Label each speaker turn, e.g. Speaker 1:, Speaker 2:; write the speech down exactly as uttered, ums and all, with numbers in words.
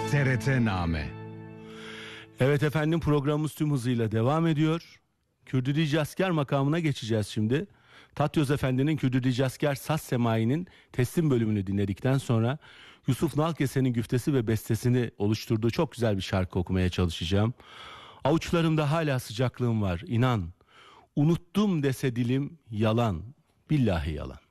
Speaker 1: T R T Name.
Speaker 2: Evet efendim, programımız tüm hızıyla devam ediyor. Kürdili Asker makamına geçeceğiz şimdi. Tatyöz Efendi'nin Kürdili Asker Saz Semai'nin teslim bölümünü dinledikten sonra Yusuf Nalkese'nin güftesi ve bestesini oluşturduğu çok güzel bir şarkı okumaya çalışacağım. Avuçlarımda hala sıcaklığım var, inan. Unuttum dese dilim yalan, billahi yalan.